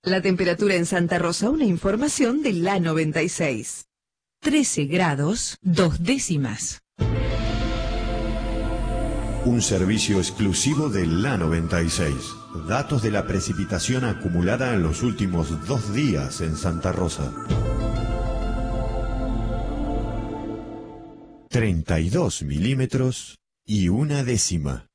La temperatura en Santa Rosa, una información de la 96. 13 grados, 2 décimas. Un servicio exclusivo de la 96. Datos de la precipitación acumulada en los últimos 2 días en Santa Rosa. 32 milímetros y 1 décima.